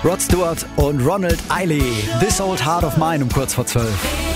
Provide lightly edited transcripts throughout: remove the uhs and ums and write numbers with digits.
Rod Stewart und Ronald Eiley. This Old Heart of Mine um kurz vor 12.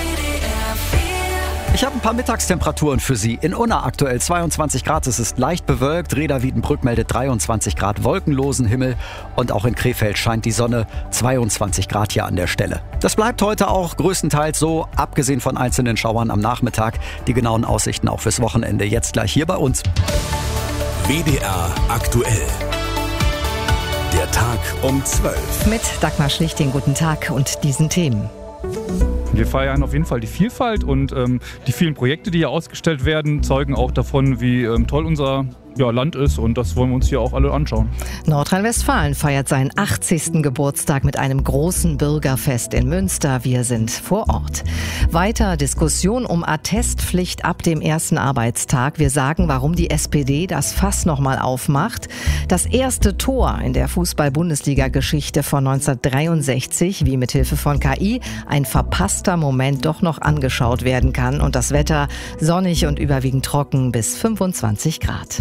Ich habe ein paar Mittagstemperaturen für Sie. In Unna aktuell 22 Grad, es ist leicht bewölkt. Reda-Wiedenbrück meldet 23 Grad, wolkenlosen Himmel. Und auch in Krefeld scheint die Sonne, 22 Grad hier an der Stelle. Das bleibt heute auch größtenteils so, abgesehen von einzelnen Schauern am Nachmittag. Die genauen Aussichten auch fürs Wochenende jetzt gleich hier bei uns. WDR aktuell. Der Tag um 12. Mit Dagmar Schlichting, guten Tag und diesen Themen. Wir feiern auf jeden Fall die Vielfalt und die vielen Projekte, die hier ausgestellt werden, zeugen auch davon, wie toll unser Land ist, und das wollen wir uns hier auch alle anschauen. Nordrhein-Westfalen feiert seinen 80. Geburtstag mit einem großen Bürgerfest in Münster. Wir sind vor Ort. Weiter Diskussion um Attestpflicht ab dem ersten Arbeitstag. Wir sagen, warum die SPD das Fass nochmal aufmacht. Das erste Tor in der Fußball-Bundesliga-Geschichte von 1963, wie mithilfe von KI ein verpasster Moment doch noch angeschaut werden kann. Und das Wetter sonnig und überwiegend trocken bis 25 Grad.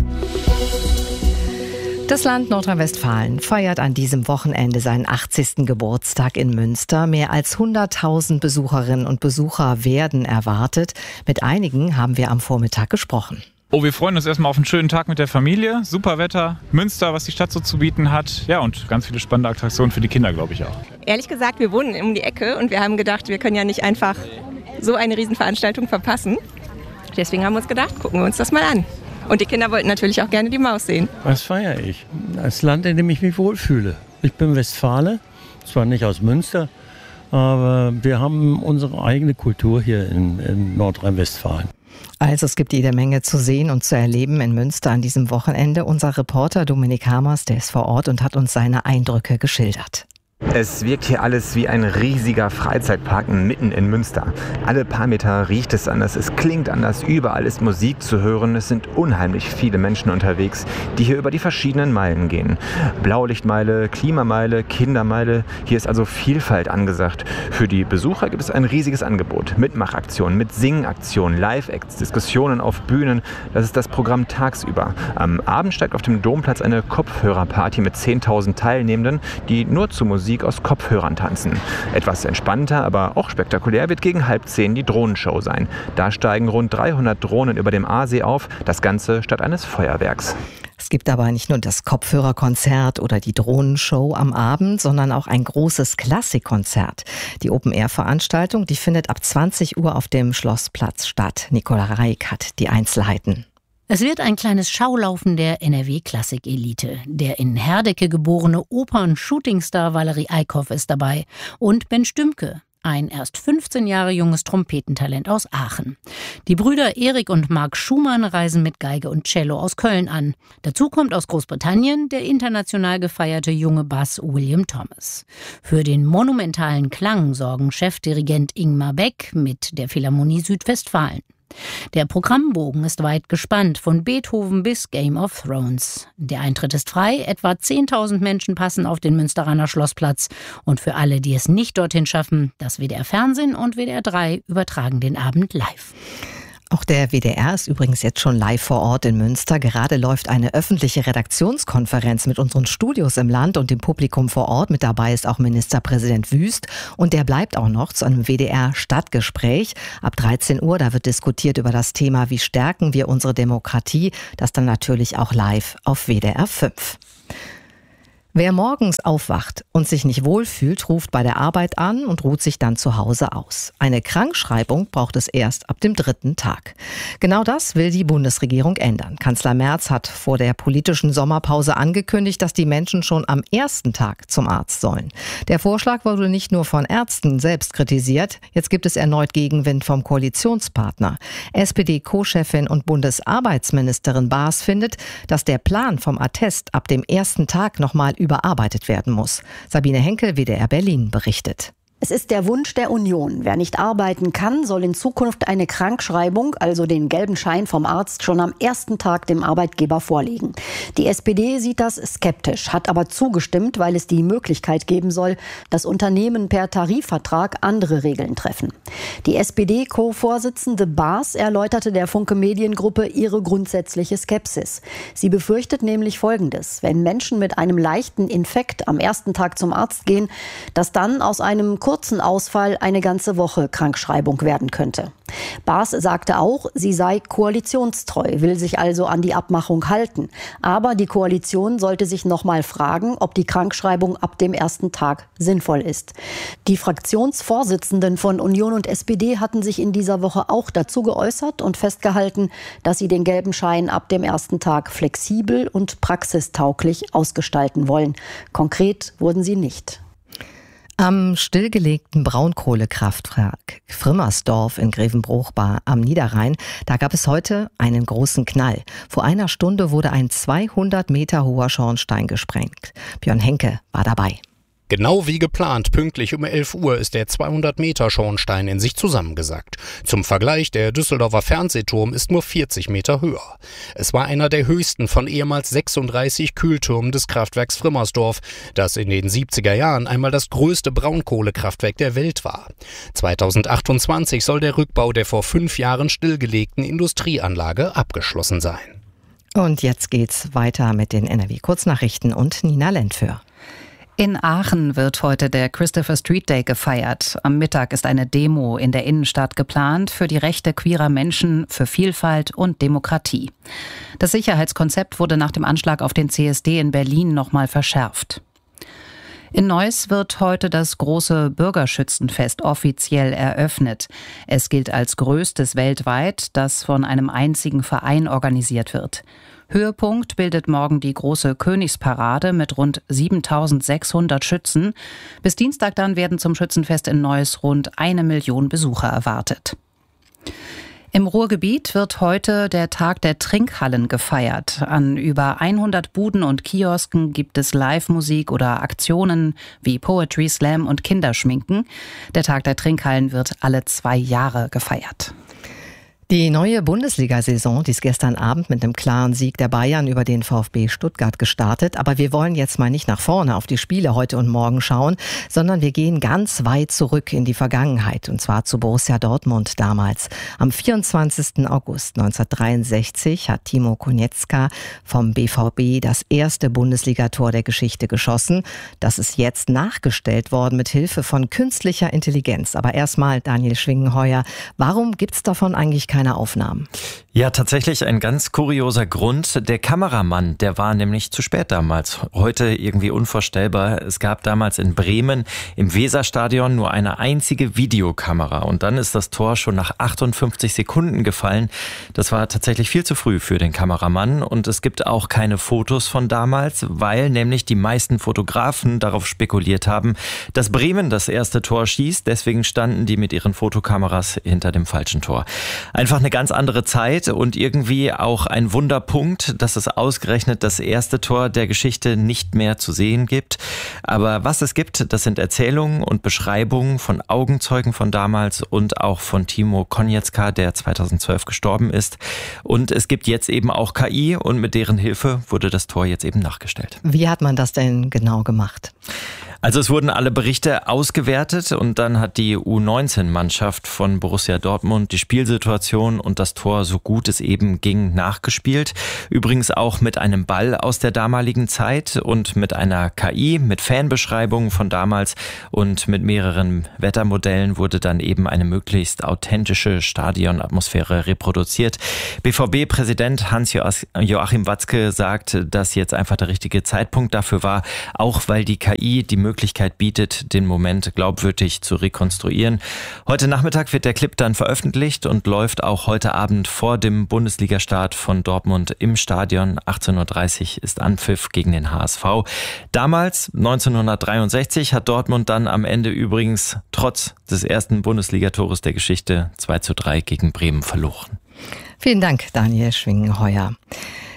Das Land Nordrhein-Westfalen feiert an diesem Wochenende seinen 80. Geburtstag in Münster. Mehr als 100.000 Besucherinnen und Besucher werden erwartet. Mit einigen haben wir am Vormittag gesprochen. Wir freuen uns erstmal auf einen schönen Tag mit der Familie. Super Wetter, Münster, was die Stadt so zu bieten hat. Ja, und ganz viele spannende Attraktionen für die Kinder, glaube ich auch. Ehrlich gesagt, wir wohnen um die Ecke und wir haben gedacht, wir können ja nicht einfach so eine Riesenveranstaltung verpassen. Deswegen haben wir uns gedacht, gucken wir uns das mal an. Und die Kinder wollten natürlich auch gerne die Maus sehen. Was feiere ich? Das Land, in dem ich mich wohlfühle. Ich bin Westfale, zwar nicht aus Münster, aber wir haben unsere eigene Kultur hier in Nordrhein-Westfalen. Also es gibt jede Menge zu sehen und zu erleben in Münster an diesem Wochenende. Unser Reporter Dominik Hamers, der ist vor Ort und hat uns seine Eindrücke geschildert. Es wirkt hier alles wie ein riesiger Freizeitpark mitten in Münster. Alle paar Meter riecht es anders, es klingt anders, überall ist Musik zu hören. Es sind unheimlich viele Menschen unterwegs, die hier über die verschiedenen Meilen gehen. Blaulichtmeile, Klimameile, Kindermeile, hier ist also Vielfalt angesagt. Für die Besucher gibt es ein riesiges Angebot. Mitmachaktionen, mit Singaktionen, Live-Acts, Diskussionen auf Bühnen. Das ist das Programm tagsüber. Am Abend steigt auf dem Domplatz eine Kopfhörerparty mit 10.000 Teilnehmenden, die nur zu Musik aus Kopfhörern tanzen. Etwas entspannter, aber auch spektakulär wird gegen 9:30 die Drohnenshow sein. Da steigen rund 300 Drohnen über dem Aasee auf, das Ganze statt eines Feuerwerks. Es gibt aber nicht nur das Kopfhörerkonzert oder die Drohnenshow am Abend, sondern auch ein großes Klassikkonzert. Die Open-Air-Veranstaltung, die findet ab 20 Uhr auf dem Schlossplatz statt. Nicola Reik hat die Einzelheiten. Es wird ein kleines Schaulaufen der NRW-Klassik-Elite. Der in Herdecke geborene Opern-Shootingstar Valerie Eickhoff ist dabei und Ben Stümke, ein erst 15 Jahre junges Trompetentalent aus Aachen. Die Brüder Erik und Marc Schumann reisen mit Geige und Cello aus Köln an. Dazu kommt aus Großbritannien der international gefeierte junge Bass William Thomas. Für den monumentalen Klang sorgen Chefdirigent Ingmar Beck mit der Philharmonie Südwestfalen. Der Programmbogen ist weit gespannt, von Beethoven bis Game of Thrones. Der Eintritt ist frei, etwa 10.000 Menschen passen auf den Münsteraner Schlossplatz. Und für alle, die es nicht dorthin schaffen, das WDR Fernsehen und WDR 3 übertragen den Abend live. Auch der WDR ist übrigens jetzt schon live vor Ort in Münster. Gerade läuft eine öffentliche Redaktionskonferenz mit unseren Studios im Land und dem Publikum vor Ort. Mit dabei ist auch Ministerpräsident Wüst und der bleibt auch noch zu einem WDR-Stadtgespräch. Ab 13 Uhr, da wird diskutiert über das Thema, wie stärken wir unsere Demokratie. Das dann natürlich auch live auf WDR 5. Wer morgens aufwacht und sich nicht wohlfühlt, ruft bei der Arbeit an und ruht sich dann zu Hause aus. Eine Krankschreibung braucht es erst ab dem 3. Tag. Genau das will die Bundesregierung ändern. Kanzler Merz hat vor der politischen Sommerpause angekündigt, dass die Menschen schon am 1. Tag zum Arzt sollen. Der Vorschlag wurde nicht nur von Ärzten selbst kritisiert. Jetzt gibt es erneut Gegenwind vom Koalitionspartner. SPD-Co-Chefin und Bundesarbeitsministerin Baas findet, dass der Plan vom Attest ab dem 1. Tag nochmal überarbeitet werden muss. Sabine Henkel, WDR Berlin, berichtet. Es ist der Wunsch der Union. Wer nicht arbeiten kann, soll in Zukunft eine Krankschreibung, also den gelben Schein vom Arzt, schon am ersten Tag dem Arbeitgeber vorlegen. Die SPD sieht das skeptisch, hat aber zugestimmt, weil es die Möglichkeit geben soll, dass Unternehmen per Tarifvertrag andere Regeln treffen. Die SPD-Co-Vorsitzende Baas erläuterte der Funke Mediengruppe ihre grundsätzliche Skepsis. Sie befürchtet nämlich Folgendes: Wenn Menschen mit einem leichten Infekt am ersten Tag zum Arzt gehen, dass dann aus einem kurzen Ausfall eine ganze Woche Krankschreibung werden könnte. Baas sagte auch, sie sei koalitionstreu, will sich also an die Abmachung halten. Aber die Koalition sollte sich noch mal fragen, ob die Krankschreibung ab dem ersten Tag sinnvoll ist. Die Fraktionsvorsitzenden von Union und SPD hatten sich in dieser Woche auch dazu geäußert und festgehalten, dass sie den gelben Schein ab dem ersten Tag flexibel und praxistauglich ausgestalten wollen. Konkret wurden sie nicht. Am stillgelegten Braunkohlekraftwerk Frimmersdorf in Grevenbruch am Niederrhein, da gab es heute einen großen Knall. Vor einer Stunde wurde ein 200 Meter hoher Schornstein gesprengt. Björn Henke war dabei. Genau wie geplant, pünktlich um 11 Uhr ist der 200-Meter-Schornstein in sich zusammengesackt. Zum Vergleich, der Düsseldorfer Fernsehturm ist nur 40 Meter höher. Es war einer der höchsten von ehemals 36 Kühltürmen des Kraftwerks Frimmersdorf, das in den 70er Jahren einmal das größte Braunkohlekraftwerk der Welt war. 2028 soll der Rückbau der vor 5 Jahren stillgelegten Industrieanlage abgeschlossen sein. Und jetzt geht's weiter mit den NRW-Kurznachrichten und Nina Lentföhr. In Aachen wird heute der Christopher Street Day gefeiert. Am Mittag ist eine Demo in der Innenstadt geplant für die Rechte queerer Menschen, für Vielfalt und Demokratie. Das Sicherheitskonzept wurde nach dem Anschlag auf den CSD in Berlin nochmal verschärft. In Neuss wird heute das große Bürgerschützenfest offiziell eröffnet. Es gilt als größtes weltweit, das von einem einzigen Verein organisiert wird. Höhepunkt bildet morgen die große Königsparade mit rund 7.600 Schützen. Bis Dienstag dann werden zum Schützenfest in Neuss rund 1 Million Besucher erwartet. Im Ruhrgebiet wird heute der Tag der Trinkhallen gefeiert. An über 100 Buden und Kiosken gibt es Live-Musik oder Aktionen wie Poetry Slam und Kinderschminken. Der Tag der Trinkhallen wird alle 2 Jahre gefeiert. Die neue Bundesliga-Saison, die ist gestern Abend mit einem klaren Sieg der Bayern über den VfB Stuttgart gestartet. Aber wir wollen jetzt mal nicht nach vorne auf die Spiele heute und morgen schauen, sondern wir gehen ganz weit zurück in die Vergangenheit. Und zwar zu Borussia Dortmund damals. Am 24. August 1963 hat Timo Konietzka vom BVB das erste Bundesligator der Geschichte geschossen. Das ist jetzt nachgestellt worden mit Hilfe von künstlicher Intelligenz. Aber erstmal, Daniel Schwingenheuer, warum gibt's davon eigentlich keine Aufnahmen? Ja, tatsächlich ein ganz kurioser Grund. Der Kameramann, der war nämlich zu spät damals. Heute irgendwie unvorstellbar. Es gab damals in Bremen im Weserstadion nur eine einzige Videokamera. Und dann ist das Tor schon nach 58 Sekunden gefallen. Das war tatsächlich viel zu früh für den Kameramann. Und es gibt auch keine Fotos von damals, weil nämlich die meisten Fotografen darauf spekuliert haben, dass Bremen das erste Tor schießt. Deswegen standen die mit ihren Fotokameras hinter dem falschen Tor. Einfach eine ganz andere Zeit und irgendwie auch ein Wunderpunkt, dass es ausgerechnet das erste Tor der Geschichte nicht mehr zu sehen gibt. Aber was es gibt, das sind Erzählungen und Beschreibungen von Augenzeugen von damals und auch von Timo Konietzka, der 2012 gestorben ist. Und es gibt jetzt eben auch KI und mit deren Hilfe wurde das Tor jetzt eben nachgestellt. Wie hat man das denn genau gemacht? Also es wurden alle Berichte ausgewertet und dann hat die U19-Mannschaft von Borussia Dortmund die Spielsituation und das Tor, so gut es eben ging, nachgespielt. Übrigens auch mit einem Ball aus der damaligen Zeit und mit einer KI, mit Fanbeschreibungen von damals und mit mehreren Wettermodellen wurde dann eben eine möglichst authentische Stadionatmosphäre reproduziert. BVB-Präsident Hans-Joachim Watzke sagt, dass jetzt einfach der richtige Zeitpunkt dafür war, auch weil die KI die Möglichkeit bietet, den Moment glaubwürdig zu rekonstruieren. Heute Nachmittag wird der Clip dann veröffentlicht und läuft auch heute Abend vor dem Bundesligastart von Dortmund im Stadion. 18.30 Uhr ist Anpfiff gegen den HSV. Damals, 1963, hat Dortmund dann am Ende übrigens trotz des ersten Bundesligatores der Geschichte 2:3 gegen Bremen verloren. Vielen Dank, Daniel Schwingenheuer.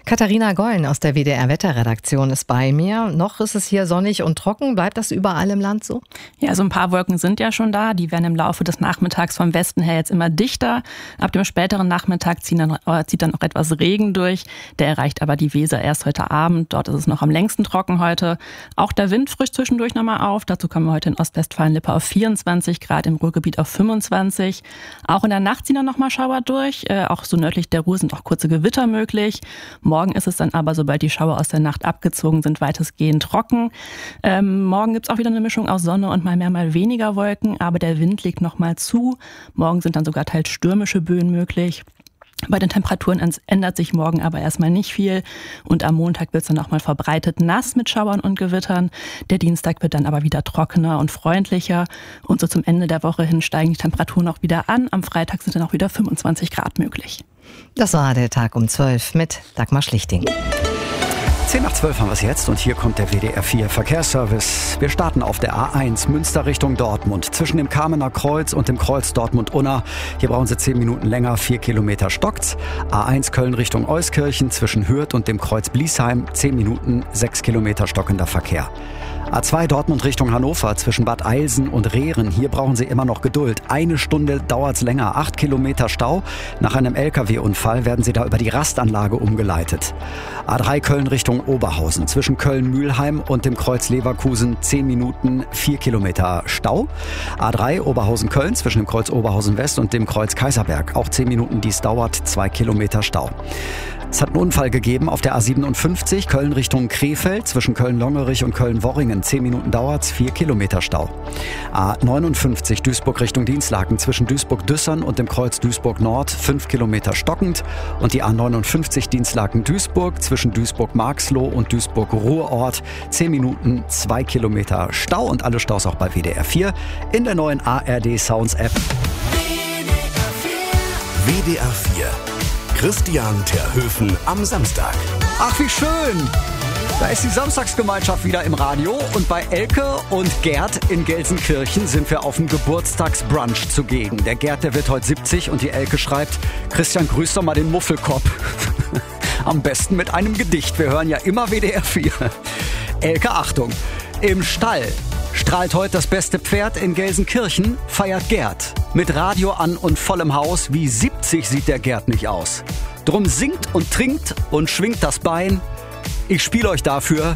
Katharina Gollen aus der WDR-Wetterredaktion ist bei mir. Noch ist es hier sonnig und trocken. Bleibt das überall im Land so? Ja, so ein paar Wolken sind ja schon da. Die werden im Laufe des Nachmittags vom Westen her jetzt immer dichter. Ab dem späteren Nachmittag zieht dann auch etwas Regen durch. Der erreicht aber die Weser erst heute Abend. Dort ist es noch am längsten trocken heute. Auch der Wind frischt zwischendurch nochmal auf. Dazu kommen wir heute in Ostwestfalen-Lippe auf 24 Grad, im Ruhrgebiet auf 25. Auch in der Nacht ziehen dann nochmal Schauer durch. Auch so nördlich der Ruhr sind auch kurze Gewitter möglich. Morgen ist es dann aber, sobald die Schauer aus der Nacht abgezogen sind, weitestgehend trocken. Morgen gibt es auch wieder eine Mischung aus Sonne und mal mehr, mal weniger Wolken, aber der Wind legt nochmal zu. Morgen sind dann sogar teils stürmische Böen möglich. Bei den Temperaturen ändert sich morgen aber erstmal nicht viel und am Montag wird es dann auch mal verbreitet nass mit Schauern und Gewittern. Der Dienstag wird dann aber wieder trockener und freundlicher und so zum Ende der Woche hin steigen die Temperaturen auch wieder an. Am Freitag sind dann auch wieder 25 Grad möglich. Das war der Tag um 12 mit Dagmar Schlichting. 10 nach 12 haben wir es jetzt und hier kommt der WDR 4 Verkehrsservice. Wir starten auf der A1 Münster Richtung Dortmund. Zwischen dem Kamener Kreuz und dem Kreuz Dortmund-Unna. Hier brauchen Sie 10 Minuten länger, 4 Kilometer stockt's. A1 Köln Richtung Euskirchen zwischen Hürth und dem Kreuz Bliesheim. 10 Minuten, 6 Kilometer stockender Verkehr. A2 Dortmund Richtung Hannover zwischen Bad Eilsen und Rehren. Hier brauchen Sie immer noch Geduld. 1 Stunde dauert's länger. 8 Kilometer Stau. Nach einem LKW-Unfall werden Sie da über die Rastanlage umgeleitet. A3 Köln Richtung Oberhausen. Zwischen Köln-Mülheim und dem Kreuz Leverkusen 10 Minuten, 4 Kilometer Stau. A3 Oberhausen-Köln zwischen dem Kreuz Oberhausen-West und dem Kreuz Kaiserberg. Auch 10 Minuten, dies dauert, 2 Kilometer Stau. Es hat einen Unfall gegeben auf der A57 Köln Richtung Krefeld zwischen Köln-Longerich und Köln-Worringen. 10 Minuten dauert's, 4 Kilometer Stau. A59 Duisburg Richtung Dienstlaken zwischen Duisburg-Düssern und dem Kreuz Duisburg-Nord 5 Kilometer stockend. Und die A59 Dienstlaken-Duisburg zwischen Duisburg-Marxloh und Duisburg-Ruhrort 10 Minuten, 2 Kilometer Stau und alle Staus auch bei WDR 4 in der neuen ARD Sounds App. WDR 4. Christian Terhöfen am Samstag. Ach, wie schön! Da ist die Samstagsgemeinschaft wieder im Radio und bei Elke und Gerd in Gelsenkirchen sind wir auf dem Geburtstagsbrunch zugegen. Der Gerd, der wird heute 70 und die Elke schreibt, Christian, grüß doch mal den Muffelkopf. Am besten mit einem Gedicht. Wir hören ja immer WDR 4. Elke, Achtung, im Stall strahlt heute das beste Pferd in Gelsenkirchen, feiert Gerd. Mit Radio an und vollem Haus, wie 70 sieht der Gerd nicht aus. Drum singt und trinkt und schwingt das Bein. Ich spiele euch dafür